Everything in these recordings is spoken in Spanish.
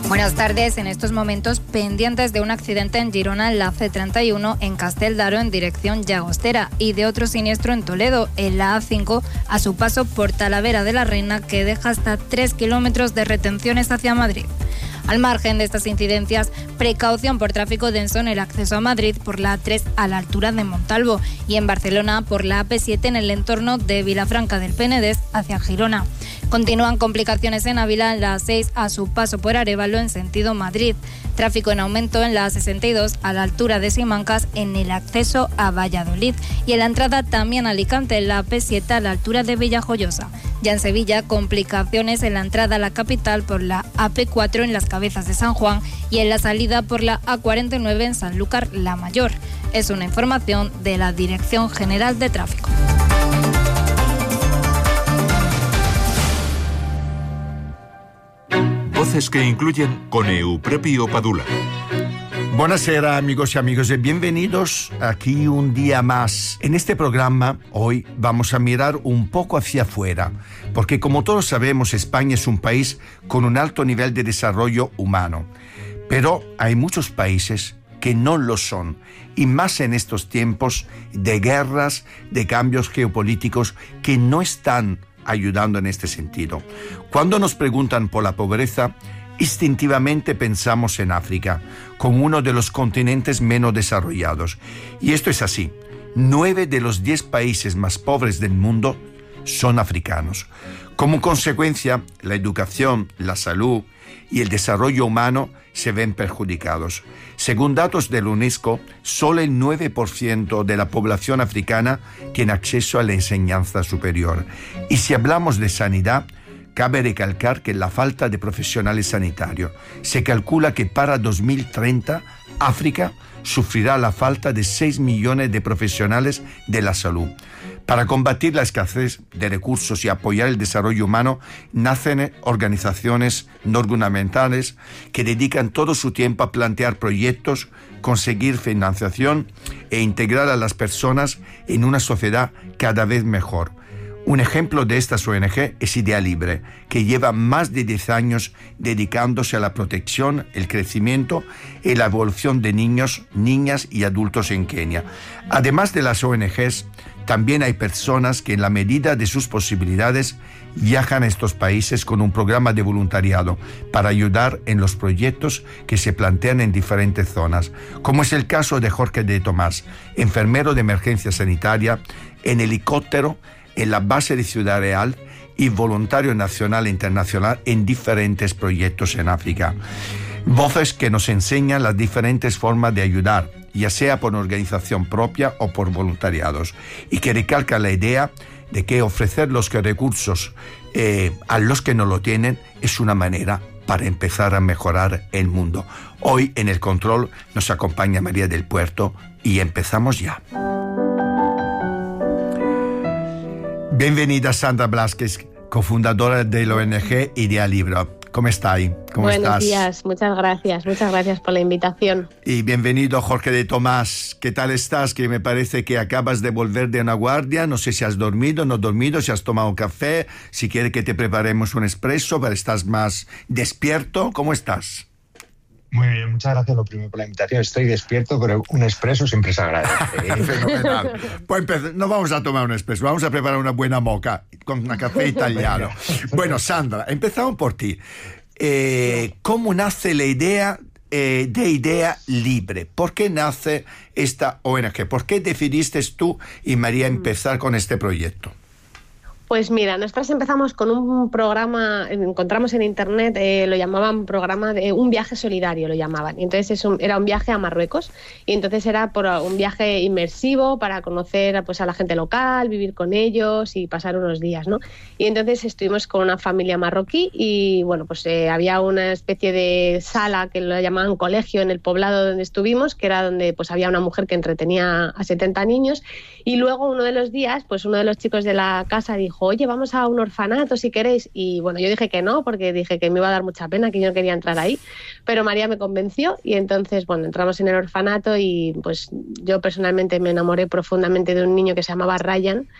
Buenas tardes. En estos momentos pendientes de un accidente en Girona en la C31 en Casteldaro en dirección Llagostera y de otro siniestro en Toledo en la A5 a su paso por Talavera de la Reina, que deja hasta 3 kilómetros de retenciones hacia Madrid. Al margen de estas incidencias, precaución por tráfico denso en el acceso a Madrid por la A3 a la altura de Montalvo y en Barcelona por la AP7 en el entorno de Vilafranca del Penedès hacia Girona. Continúan complicaciones en Ávila en la A6 a su paso por Arévalo en sentido Madrid. Tráfico en aumento en la A62 a la altura de Simancas en el acceso a Valladolid y en la entrada también a Alicante en la AP7 a la altura de Villajoyosa. Ya en Sevilla, complicaciones en la entrada a la capital por la AP4 en las Cabezas de San Juan y en la salida por la A49 en Sanlúcar la Mayor. Es una información de la Dirección General de Tráfico. Voces que incluyen con Eupropio Padula. Buonasera amigos y amigas y bienvenidos aquí un día más. En este programa hoy vamos a mirar un poco hacia afuera, porque como todos sabemos España es un país con un alto nivel de desarrollo humano, pero hay muchos países que no lo son, y más en estos tiempos de guerras, de cambios geopolíticos que no están ayudando en este sentido. Cuando nos preguntan por la pobreza, instintivamente pensamos en África, como uno de los continentes menos desarrollados. Y esto es así. 9 de los 10 países más pobres del mundo son africanos. Como consecuencia, la educación, la salud y el desarrollo humano se ven perjudicados. Según datos de la UNESCO, solo el 9% de la población africana tiene acceso a la enseñanza superior. Y si hablamos de sanidad, cabe recalcar que la falta de profesionales sanitarios. Se calcula que para 2030 África sufrirá la falta de 6 millones de profesionales de la salud. Para combatir la escasez de recursos y apoyar el desarrollo humano, nacen organizaciones no gubernamentales que dedican todo su tiempo a plantear proyectos, conseguir financiación e integrar a las personas en una sociedad cada vez mejor. Un ejemplo de estas ONG es Idea Libre, que lleva más de 10 años dedicándose a la protección, el crecimiento y la evolución de niños, niñas y adultos en Kenia. Además de las ONGs, también hay personas que en la medida de sus posibilidades viajan a estos países con un programa de voluntariado para ayudar en los proyectos que se plantean en diferentes zonas, como es el caso de Jorge de Tomás, enfermero de emergencia sanitaria, en helicóptero, en la base de Ciudad Real y voluntario nacional e internacional en diferentes proyectos en África. Voces que nos enseñan las diferentes formas de ayudar, ya sea por organización propia o por voluntariados, y que recalcan la idea de que ofrecer los recursos a los que no lo tienen es una manera para empezar a mejorar el mundo. Hoy en el control nos acompaña María del Puerto y empezamos ya. Bienvenida Sandra Blasquez, cofundadora de la ONG Idea Libre. ¿Cómo estáis? ¿Cómo estás? Buenos días, muchas gracias por la invitación. Y bienvenido Jorge de Tomás. ¿Qué tal estás? Que me parece que acabas de volver de una guardia. No sé si has dormido, no dormido, si has tomado café, si quieres que te preparemos un expreso, pero estás más despierto. ¿Cómo estás? Muy bien, muchas gracias lo primero por la invitación. Estoy despierto, pero un expreso siempre se agradece. Fenomenal. Pues no vamos a tomar un expreso, vamos a preparar una buena moca con un café italiano. Bueno, Sandra, empezamos por ti. ¿Cómo nace la idea de Idea Libre? ¿Por qué nace esta ONG? ¿Por qué decidiste tú y María empezar con este proyecto? Pues mira, nosotras empezamos con un programa, encontramos en internet, lo llamaban programa de un viaje solidario, lo llamaban. Y entonces era un viaje a Marruecos y entonces era por un viaje inmersivo para conocer pues, a la gente local, vivir con ellos y pasar unos días, ¿no? Y entonces estuvimos con una familia marroquí y bueno, pues había una especie de sala que lo llamaban colegio en el poblado donde estuvimos, que era donde pues había una mujer que entretenía a 70 niños y luego uno de los días, pues uno de los chicos de la casa dijo, oye, vamos a un orfanato si queréis. Y bueno, yo dije que no, porque dije que me iba a dar mucha pena, que yo no quería entrar ahí. Pero María me convenció y entonces, bueno, entramos en el orfanato y pues yo personalmente me enamoré profundamente de un niño que se llamaba Ryan,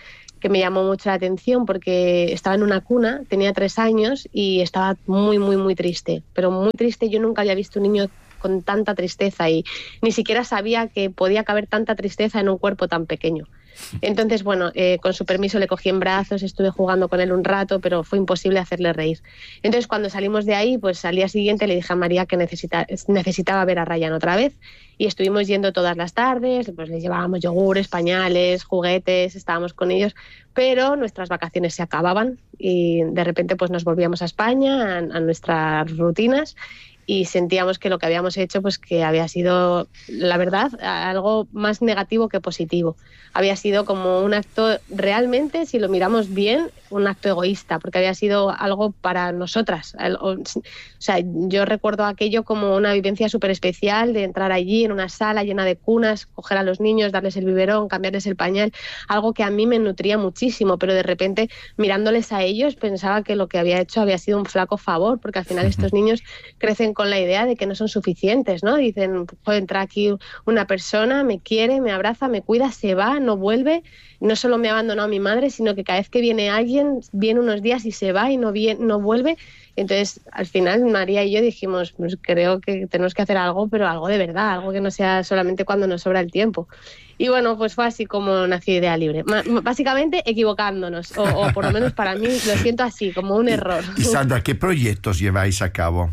que me llamó mucho la atención porque estaba en una cuna, tenía 3 años y estaba muy, muy, muy triste, pero muy triste. Yo nunca había visto un niño con tanta tristeza y ni siquiera sabía que podía caber tanta tristeza en un cuerpo tan pequeño. Entonces, bueno, con su permiso le cogí en brazos, estuve jugando con él un rato, pero fue imposible hacerle reír. Entonces, cuando salimos de ahí, pues al día siguiente le dije a María que necesitaba ver a Ryan otra vez y estuvimos yendo todas las tardes, pues les llevábamos yogures, pañales, juguetes, estábamos con ellos, pero nuestras vacaciones se acababan y de repente pues nos volvíamos a España, a nuestras rutinas, y sentíamos que lo que habíamos hecho pues que había sido, la verdad, algo más negativo que positivo. Había sido como un acto, realmente, si lo miramos bien, un acto egoísta, porque había sido algo para nosotras. O sea, yo recuerdo aquello como una vivencia súper especial de entrar allí en una sala llena de cunas, coger a los niños, darles el biberón, cambiarles el pañal, algo que a mí me nutría muchísimo, pero de repente mirándoles a ellos pensaba que lo que había hecho había sido un flaco favor, porque al final estos niños crecen con la idea de que no son suficientes, ¿no? Dicen, puede entrar aquí una persona, me quiere, me abraza, me cuida, se va, no vuelve. No solo me ha abandonado mi madre, sino que cada vez que viene alguien, viene unos días y se va y no vuelve. Entonces, al final, María y yo dijimos, pues creo que tenemos que hacer algo, pero algo de verdad, algo que no sea solamente cuando nos sobra el tiempo. Y bueno, pues fue así como nació Idea Libre. Básicamente equivocándonos, o por lo menos para mí lo siento así, como un error. Y Sandra, ¿qué proyectos lleváis a cabo?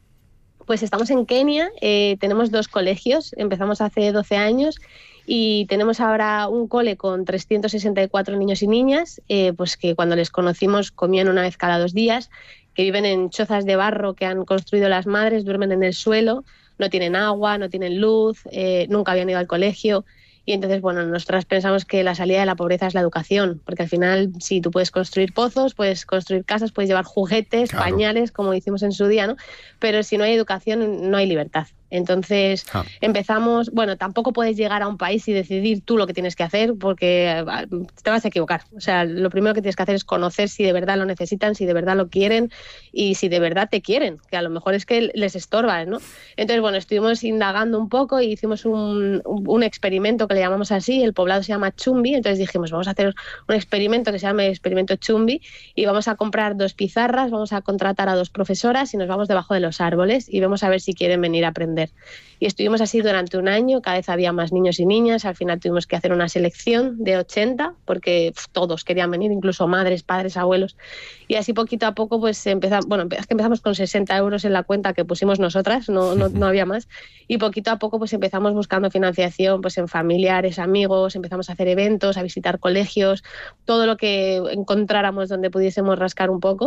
Pues estamos en Kenia, tenemos 2 colegios, empezamos hace 12 años y tenemos ahora un cole con 364 niños y niñas, pues que cuando les conocimos comían una vez cada 2 días, que viven en chozas de barro que han construido las madres, duermen en el suelo, no tienen agua, no tienen luz, nunca habían ido al colegio. Y entonces, bueno, nosotras pensamos que la salida de la pobreza es la educación, porque al final, sí, tú puedes construir pozos, puedes construir casas, puedes llevar juguetes, claro, pañales, como hicimos en su día, ¿no? Pero si no hay educación, no hay libertad. Entonces empezamos, bueno, tampoco puedes llegar a un país y decidir tú lo que tienes que hacer porque te vas a equivocar. O sea, lo primero que tienes que hacer es conocer si de verdad lo necesitan, si de verdad lo quieren y si de verdad te quieren, que a lo mejor es que les estorban, ¿no? Entonces, bueno, estuvimos indagando un poco y hicimos un experimento que le llamamos así, el poblado se llama Chumbi, entonces dijimos, vamos a hacer un experimento que se llama el experimento Chumbi y vamos a comprar 2 pizarras, vamos a contratar a 2 profesoras y nos vamos debajo de los árboles y vamos a ver si quieren venir a aprender. Y estuvimos así durante un año, cada vez había más niños y niñas, al final tuvimos que hacer una selección de 80 porque todos querían venir, incluso madres, padres, abuelos, y así poquito a poco pues empezamos con 60 euros en la cuenta que pusimos nosotras, no había más, y poquito a poco pues empezamos buscando financiación pues en familiares, amigos, empezamos a hacer eventos, a visitar colegios, todo lo que encontráramos donde pudiésemos rascar un poco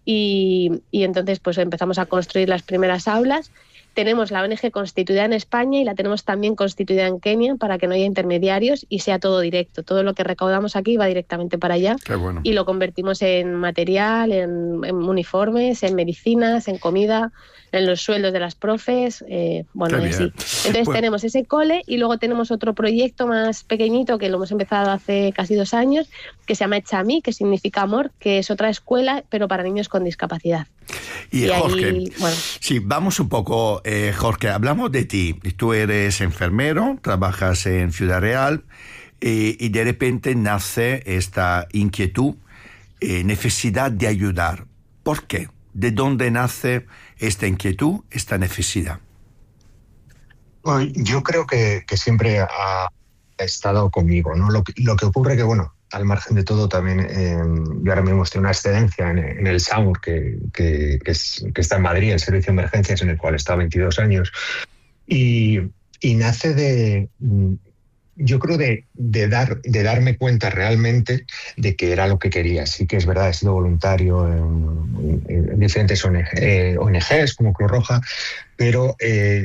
y entonces pues empezamos a construir las primeras aulas. Tenemos la ONG constituida en España y la tenemos también constituida en Kenia para que no haya intermediarios y sea todo directo. Todo lo que recaudamos aquí va directamente para allá. Qué bueno. Y lo convertimos en material, en uniformes, en medicinas, en comida, en los sueldos de las profes, bueno, y así. Entonces tenemos ese cole y luego tenemos otro proyecto más pequeñito que lo hemos empezado hace casi 2 años, que se llama Echami, que significa amor, que es otra escuela, pero para niños con discapacidad. Y Jorge, ahí, bueno. Sí, vamos un poco, Jorge, hablamos de ti. Tú eres enfermero, trabajas en Ciudad Real y de repente nace esta inquietud, necesidad de ayudar. ¿Por qué? ¿De dónde nace esta inquietud, esta necesidad? Bueno, yo creo que siempre ha estado conmigo, ¿no? Lo que ocurre que, bueno, al margen de todo también yo ahora mismo estoy en una excedencia en el SAMUR que está en Madrid, el Servicio de Emergencias, en el cual he estado 22 años y nace de, yo creo, de darme cuenta realmente de que era lo que quería. Sí que es verdad, he sido voluntario en diferentes ONGs como Cruz Roja, pero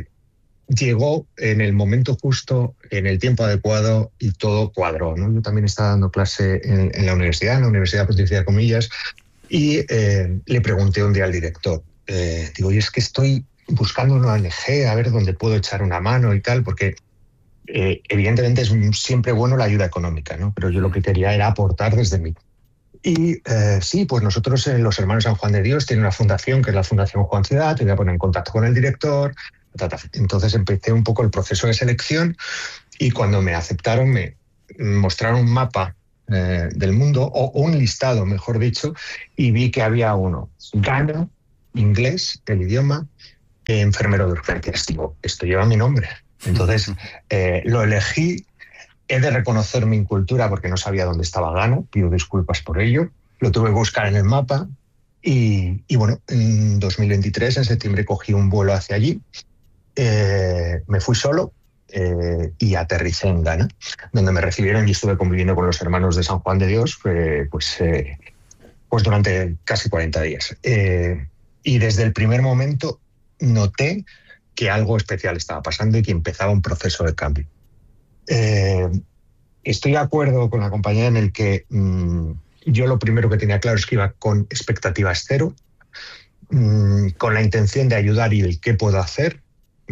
llegó en el momento justo, en el tiempo adecuado y todo cuadró, ¿no? Yo también estaba dando clase en la Universidad Pontificia de Comillas, y le pregunté un día al director, digo, y es que estoy buscando una ONG, a ver dónde puedo echar una mano y tal, porque evidentemente es siempre bueno la ayuda económica, ¿no? Pero yo lo que quería era aportar desde mí. Y sí, pues nosotros los Hermanos San Juan de Dios tienen una fundación que es la Fundación Juan Ciudad, te voy a poner en contacto con el director. Entonces empecé un poco el proceso de selección y cuando me aceptaron me mostraron un mapa del mundo, o un listado, mejor dicho, y vi que había uno, Ghana, inglés, el idioma, enfermero de urgencias. Digo, esto lleva mi nombre. Entonces lo elegí. He de reconocer mi incultura porque no sabía dónde estaba Ghana, pido disculpas por ello. Lo tuve que buscar en el mapa y bueno, en 2023, en septiembre, cogí un vuelo hacia allí. Me fui solo y aterricé en Ghana, donde me recibieron y estuve conviviendo con los hermanos de San Juan de Dios pues durante casi 40 días. Y desde el primer momento noté que algo especial estaba pasando y que empezaba un proceso de cambio. Estoy de acuerdo con la compañía en el que yo lo primero que tenía claro es que iba con expectativas cero, con la intención de ayudar y el qué puedo hacer.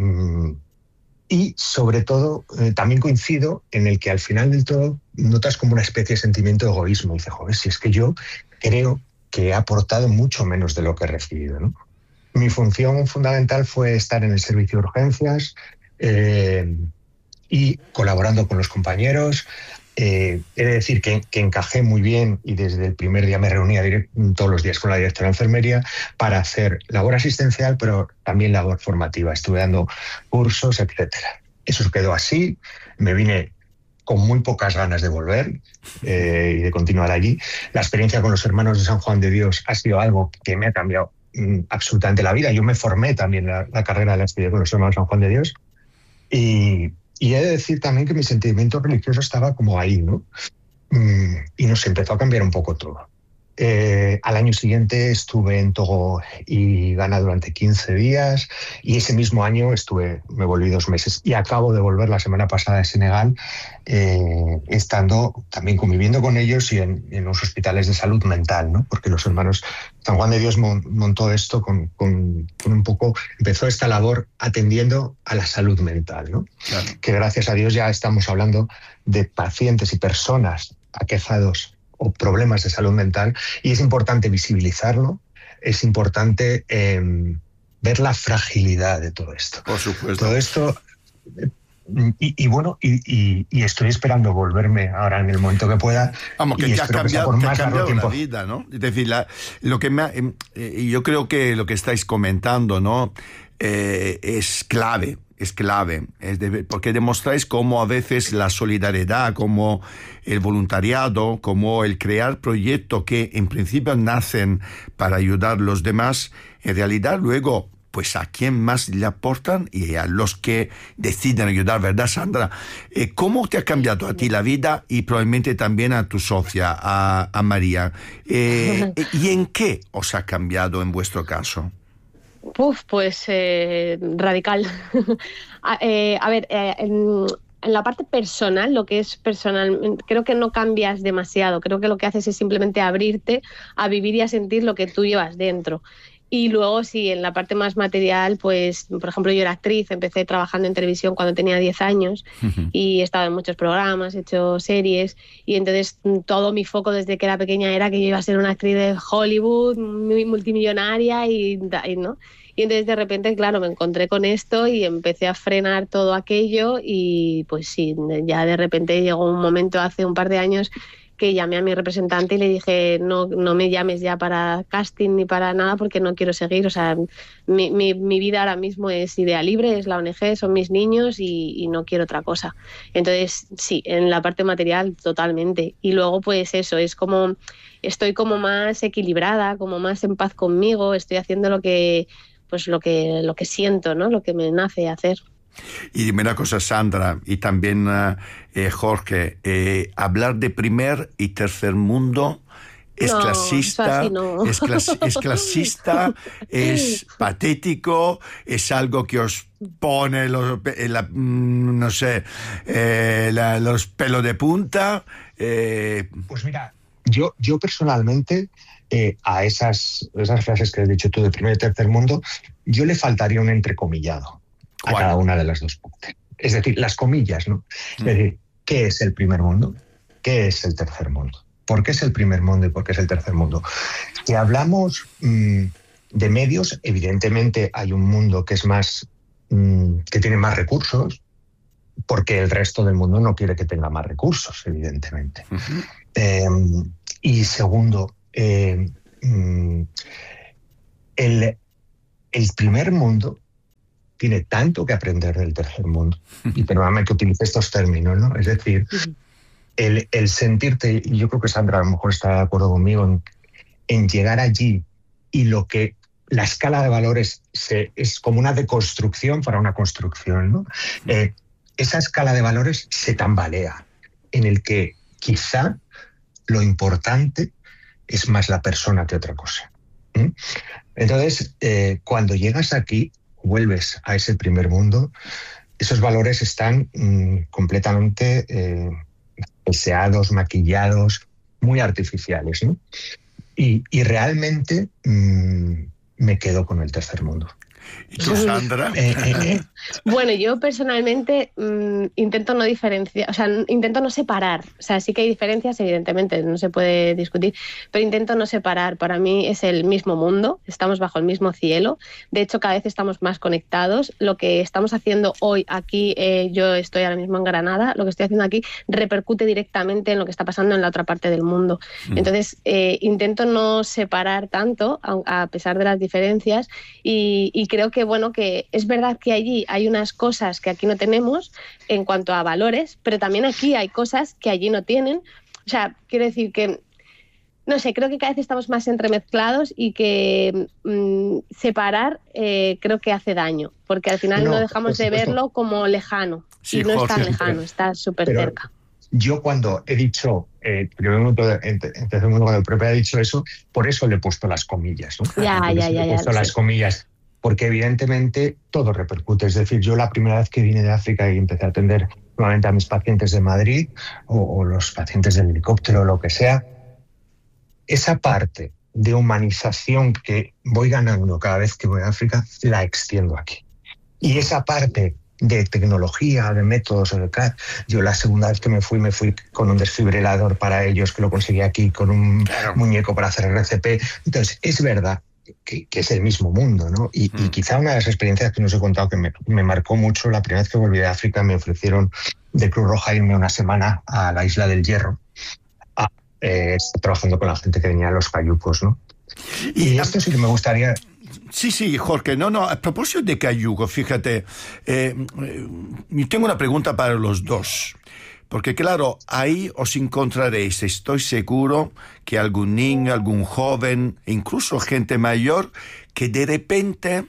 Y sobre todo, también coincido en el que al final del todo notas como una especie de sentimiento de egoísmo. Y dices, joder, si es que yo creo que he aportado mucho menos de lo que he recibido, ¿no? Mi función fundamental fue estar en el servicio de urgencias y colaborando con los compañeros. He de decir que encajé muy bien y desde el primer día me reunía todos los días con la directora de enfermería para hacer labor asistencial, pero también labor formativa. Estuve dando cursos, etcétera. Eso quedó así. Me vine con muy pocas ganas de volver y de continuar allí. La experiencia con los hermanos de San Juan de Dios ha sido algo que me ha cambiado absolutamente la vida. Yo me formé también la carrera de la estudié con los hermanos de San Juan de Dios y he de decir también que mi sentimiento religioso estaba como ahí, ¿no? Y nos empezó a cambiar un poco todo. Al año siguiente estuve en Togo y Ghana durante 15 días y ese mismo año me volví 2 meses y acabo de volver la semana pasada de Senegal, estando también conviviendo con ellos y en unos hospitales de salud mental, ¿no? Porque los hermanos San Juan de Dios montó esto con un poco, empezó esta labor atendiendo a la salud mental, ¿no? Claro. Que gracias a Dios ya estamos hablando de pacientes y personas aquejados o problemas de salud mental, y es importante visibilizarlo, es importante ver la fragilidad de todo esto. Por supuesto. Todo esto, y estoy esperando volverme ahora en el momento que pueda. Vamos, que te ha cambiado la vida, ¿no? Es decir, yo creo que lo que estáis comentando, ¿no? Es clave. Porque demostráis cómo a veces la solidaridad, como el voluntariado, como el crear proyectos que en principio nacen para ayudar a los demás, en realidad luego, pues a quién más le aportan y a los que deciden ayudar, ¿verdad, Sandra? ¿Cómo te ha cambiado a ti la vida y probablemente también a tu socia, a María? ¿Y en qué os ha cambiado en vuestro caso? Pues radical. En la parte personal, lo que es personal, creo que no cambias demasiado. Creo que lo que haces es simplemente abrirte a vivir y a sentir lo que tú llevas dentro. Y luego, sí, en la parte más material, pues, por ejemplo, yo era actriz, empecé trabajando en televisión cuando tenía 10 años y he estado en muchos programas, he hecho series, y entonces todo mi foco desde que era pequeña era que yo iba a ser una actriz de Hollywood, muy multimillonaria ¿no? Y entonces de repente, claro, me encontré con esto y empecé a frenar todo aquello y pues sí, ya de repente llegó un momento hace un par de años que llamé a mi representante y le dije, no me llames ya para casting ni para nada porque no quiero seguir. O sea, mi vida ahora mismo es idea libre, es la ONG, son mis niños y no quiero otra cosa. Entonces, sí, en la parte material totalmente. Y luego, pues eso, es como, estoy como más equilibrada, como más en paz conmigo, estoy haciendo lo que siento, ¿no? Lo que me nace hacer. Y dime una cosa, Sandra, y también Jorge, hablar de primer y tercer mundo es clasista, es clasista, es patético, es algo que os pone los pelos de punta. Pues mira, yo personalmente a esas frases que has dicho tú de primer y tercer mundo, yo le faltaría un entrecomillado a cada una de las dos partes. Es decir, las comillas, ¿no? Es decir, ¿qué es el primer mundo? ¿Qué es el tercer mundo? ¿Por qué es el primer mundo y por qué es el tercer mundo? Si hablamos de medios, evidentemente hay un mundo que es más, que tiene más recursos, porque el resto del mundo no quiere que tenga más recursos, evidentemente. Y segundo, el primer mundo tiene tanto que aprender del tercer mundo. Y perdóname que utilice estos términos, ¿no? Es decir, el sentirte, y yo creo que Sandra a lo mejor está de acuerdo conmigo, en llegar allí y la escala de valores es como una deconstrucción para una construcción, ¿no? Esa escala de valores se tambalea, en el que quizá lo importante es más la persona que otra cosa. Entonces, cuando llegas aquí, vuelves a ese primer mundo, esos valores están completamente deseados, maquillados, muy artificiales, ¿no? Y realmente me quedo con el tercer mundo. ¿Y tú, Sandra? Bueno, yo personalmente intento no diferenciar, o sea, intento no separar. O sea, sí que hay diferencias, evidentemente, no se puede discutir, pero intento no separar. Para mí es el mismo mundo, estamos bajo el mismo cielo. De hecho, cada vez estamos más conectados. Lo que estamos haciendo hoy aquí, yo estoy ahora mismo en Granada, lo que estoy haciendo aquí repercute directamente en lo que está pasando en la otra parte del mundo. Entonces, intento no separar tanto, a pesar de las diferencias, y creo que, bueno, que es verdad que allí hay unas cosas que aquí no tenemos en cuanto a valores, pero también aquí hay cosas que allí no tienen. O sea, quiero decir que, no sé, creo que cada vez estamos más entremezclados y que separar creo que hace daño, porque al final no dejamos de verlo como lejano. Sí, y no es tan lejano, está súper cerca. Yo cuando he dicho, cuando el propio ha dicho eso, por eso le he puesto las comillas, ¿no? Le he puesto las comillas. Porque evidentemente todo repercute. Es decir, yo la primera vez que vine de África y empecé a atender nuevamente a mis pacientes de Madrid o los pacientes del helicóptero o lo que sea, esa parte de humanización que voy ganando cada vez que voy a África, la extiendo aquí. Y esa parte de tecnología, de métodos, de CAD. Yo la segunda vez que me fui con un desfibrilador para ellos, que lo conseguí aquí, con un muñeco para hacer RCP. Entonces, es verdad que es el mismo mundo, ¿no? Y quizá una de las experiencias que no os he contado que me marcó mucho, la primera vez que volví de África me ofrecieron de Cruz Roja irme una semana a la Isla del Hierro, trabajando con la gente que venía a los cayucos, ¿no? Y esto sí que me gustaría... Sí, Jorge, no, a propósito de cayuco, fíjate, yo tengo una pregunta para los dos. Porque claro, ahí os encontraréis, estoy seguro, que algún niño, algún joven, incluso gente mayor, que de repente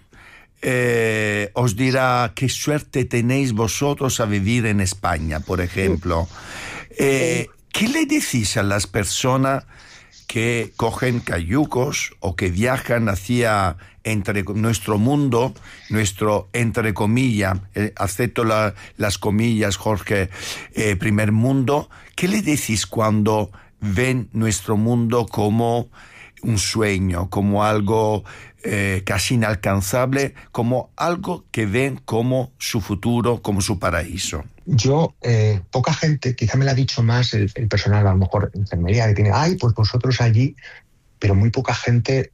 os dirá qué suerte tenéis vosotros a vivir en España, por ejemplo. ¿Qué le decís a las personas que cogen cayucos o que viajan hacia nuestro mundo, nuestro, entre comillas, acepto las comillas, Jorge, primer mundo? ¿Qué le decís cuando ven nuestro mundo como un sueño, como algo casi inalcanzable, como algo que ven como su futuro, como su paraíso? Yo, poca gente, quizá me lo ha dicho más el personal, a lo mejor enfermería, que tiene, pues vosotros allí, pero muy poca gente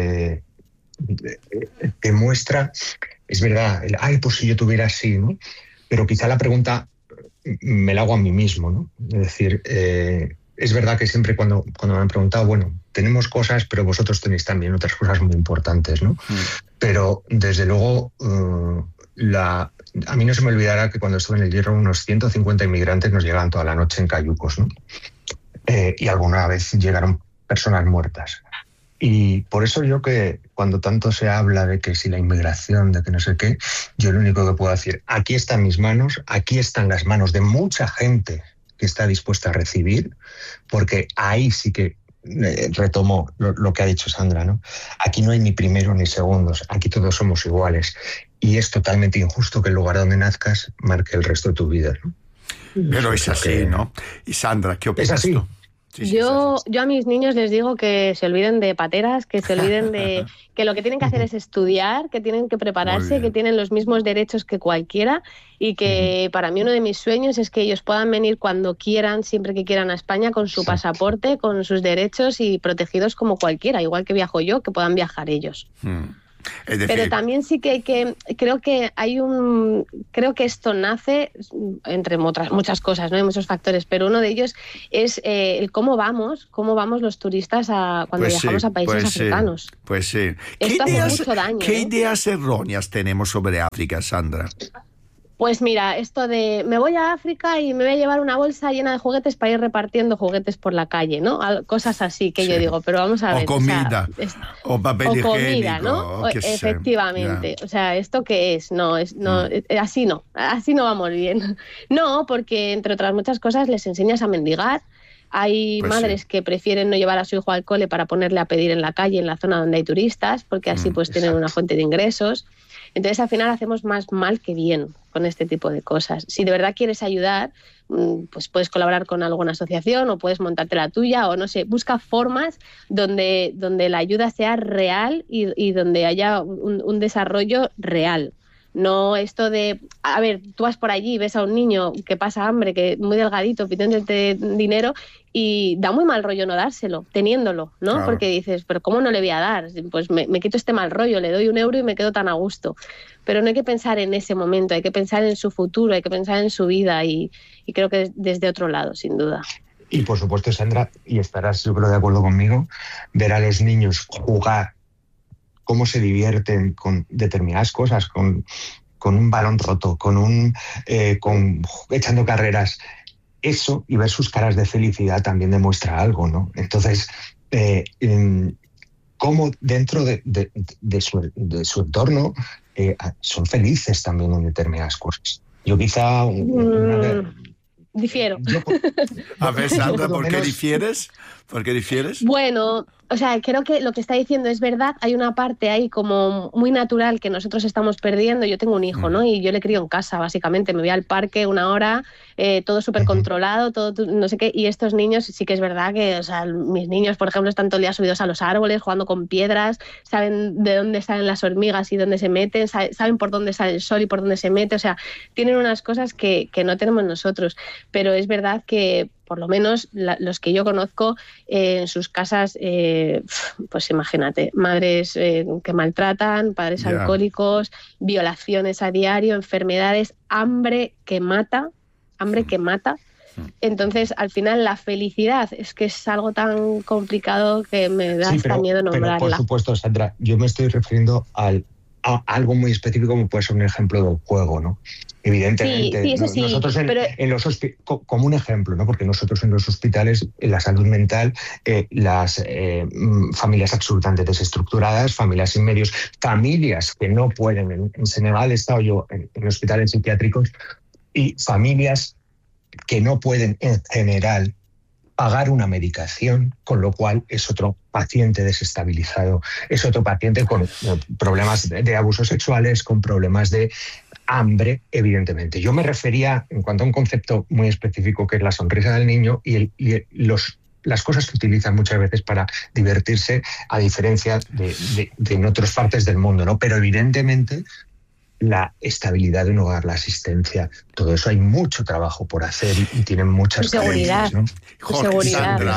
te muestra, es verdad, pues si yo tuviera así, ¿no? Pero quizá la pregunta me la hago a mí mismo, ¿no? Es decir, es verdad que siempre cuando me han preguntado, bueno, tenemos cosas, pero vosotros tenéis también otras cosas muy importantes, ¿no? Pero desde luego, a mí no se me olvidará que cuando estuve en el Hierro unos 150 inmigrantes nos llegaban toda la noche en cayucos, ¿no? Y alguna vez llegaron personas muertas. Y por eso yo que cuando tanto se habla de que si la inmigración, de que no sé qué, yo lo único que puedo decir, aquí están mis manos, aquí están las manos de mucha gente que está dispuesta a recibir, porque ahí sí que retomo lo que ha dicho Sandra, ¿no? Aquí no hay ni primeros ni segundos, aquí todos somos iguales. Y es totalmente injusto que el lugar donde nazcas marque el resto de tu vida, ¿no? Pero es así, ¿no? Y Sandra, ¿qué opinas tú? Sí, yo a mis niños les digo que se olviden de pateras, que se olviden de que lo que tienen que hacer es estudiar, que tienen que prepararse, que tienen los mismos derechos que cualquiera y que para mí uno de mis sueños es que ellos puedan venir cuando quieran, siempre que quieran a España con su pasaporte, con sus derechos y protegidos como cualquiera, igual que viajo yo, que puedan viajar ellos. Es decir, pero también sí que creo que esto nace entre otras muchas cosas, ¿no? Hay muchos factores, pero uno de ellos es el cómo vamos los turistas cuando viajamos a países africanos. Pues sí. Esto hace mucho daño. ¿Qué ideas erróneas tenemos sobre África, Sandra? Pues mira, esto de me voy a África y me voy a llevar una bolsa llena de juguetes para ir repartiendo juguetes por la calle, ¿no? Cosas así que yo digo, pero vamos a ver. O comida, o papel higiénico. Comida, ¿no? Efectivamente. O sea, ¿esto qué es? Así no vamos bien. No, porque entre otras muchas cosas les enseñas a mendigar. Hay madres que prefieren no llevar a su hijo al cole para ponerle a pedir en la calle, en la zona donde hay turistas, porque así pues tienen una fuente de ingresos. Entonces, al final hacemos más mal que bien con este tipo de cosas. Si de verdad quieres ayudar, pues puedes colaborar con alguna asociación o puedes montarte la tuya o no sé, busca formas donde la ayuda sea real y donde haya un desarrollo real. No esto de, a ver, tú vas por allí y ves a un niño que pasa hambre, que muy delgadito, pidiéndote dinero y da muy mal rollo no dárselo, teniéndolo, ¿no? Claro. Porque dices, pero ¿cómo no le voy a dar? Pues me quito este mal rollo, le doy €1 y me quedo tan a gusto. Pero no hay que pensar en ese momento, hay que pensar en su futuro, hay que pensar en su vida y creo que desde otro lado, sin duda. Y por supuesto, Sandra, y estarás yo creo de acuerdo conmigo, ver a los niños jugar, cómo se divierten con determinadas cosas, con un balón roto, echando carreras. Eso, y ver sus caras de felicidad también demuestra algo, ¿no? Entonces, cómo dentro de su entorno son felices también en determinadas cosas. Yo quizá... Difiero. A ver, Sandra, ¿por qué difieres? Bueno, o sea, creo que lo que está diciendo es verdad. Hay una parte ahí como muy natural que nosotros estamos perdiendo. Yo tengo un hijo, ¿no? Y yo le crío en casa, básicamente. Me voy al parque 1 hora, todo súper controlado, todo no sé qué. Y estos niños sí que es verdad que, o sea, mis niños, por ejemplo, están todo el día subidos a los árboles, jugando con piedras, saben de dónde salen las hormigas y dónde se meten, saben por dónde sale el sol y por dónde se mete. O sea, tienen unas cosas que no tenemos nosotros. Pero es verdad que, por lo menos los que yo conozco, en sus casas, pues imagínate, madres que maltratan, padres alcohólicos, violaciones a diario, enfermedades, hambre que mata. Entonces, al final, la felicidad es que es algo tan complicado que me da hasta miedo nombrarla. Pero por supuesto, Sandra, yo me estoy refiriendo a algo muy específico como puede ser un ejemplo del juego, ¿no? Evidentemente, sí, eso sí, nosotros en los como un ejemplo, ¿no? Porque nosotros en los hospitales, en la salud mental, las familias absolutamente desestructuradas, familias sin medios, familias que no pueden, en Senegal he estado yo en hospitales psiquiátricos, y familias que no pueden en general pagar una medicación, con lo cual es otro paciente desestabilizado, es otro paciente con problemas de abusos sexuales, con problemas de hambre, evidentemente. Yo me refería en cuanto a un concepto muy específico que es la sonrisa del niño y las cosas que utilizan muchas veces para divertirse, a diferencia de en otras partes del mundo, ¿no? Pero evidentemente la estabilidad de un hogar, la asistencia, todo eso hay mucho trabajo por hacer y tienen muchas carencias, ¿no? Jorge, Sandra,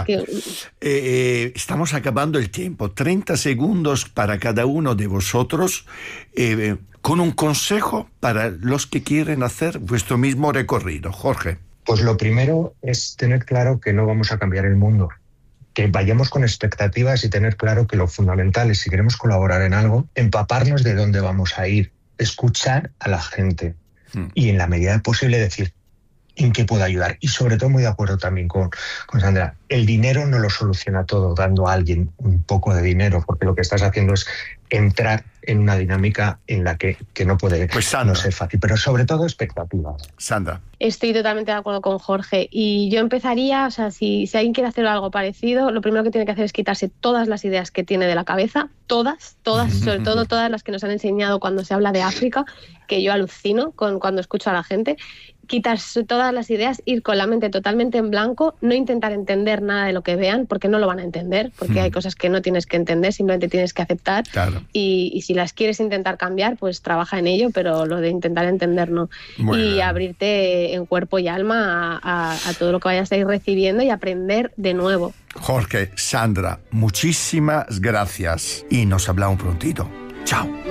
estamos acabando el tiempo. 30 segundos para cada uno de vosotros con un consejo para los que quieren hacer vuestro mismo recorrido. Jorge. Pues lo primero es tener claro que no vamos a cambiar el mundo. Que vayamos con expectativas y tener claro que lo fundamental es, si queremos colaborar en algo, empaparnos de dónde vamos a ir, escuchar a la gente y en la medida del posible decir en qué puedo ayudar. Y sobre todo muy de acuerdo también con Sandra, el dinero no lo soluciona todo dando a alguien un poco de dinero, porque lo que estás haciendo es entrar en una dinámica en la que no puede no ser fácil, pero sobre todo expectativas. Sandra. Estoy totalmente de acuerdo con Jorge y yo empezaría, o sea, si alguien quiere hacer algo parecido, lo primero que tiene que hacer es quitarse todas las ideas que tiene de la cabeza, todas, sobre todo todas las que nos han enseñado cuando se habla de África, que yo alucino cuando escucho a la gente. Quitarse todas las ideas, ir con la mente totalmente en blanco, no intentar entender nada de lo que vean, porque no lo van a entender, porque hay cosas que no tienes que entender, simplemente tienes que aceptar. Claro. Y si las quieres intentar cambiar, pues trabaja en ello, pero lo de intentar entender no. Y abrirte en cuerpo y alma a todo lo que vayas a ir recibiendo y aprender de nuevo. Jorge, Sandra, muchísimas gracias y nos hablamos prontito. Chao.